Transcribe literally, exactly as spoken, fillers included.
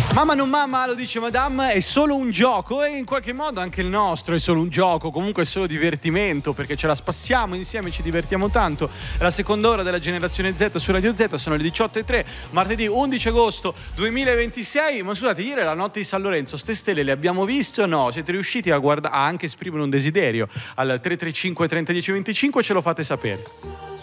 Mamma non mamma, lo dice Madame, è solo un gioco e in qualche modo anche il nostro è solo un gioco, comunque è solo divertimento perché ce la spassiamo insieme, ci divertiamo tanto. È la seconda ora della Generazione Z su Radio Z, sono le diciotto e tre, martedì undici agosto duemilaventisei. Ma scusate, ieri era la notte di San Lorenzo, ste stelle le abbiamo viste o no? Siete riusciti a guardare, a anche esprimere un desiderio al tre tre cinque trenta dieci venticinque? Ce lo fate sapere.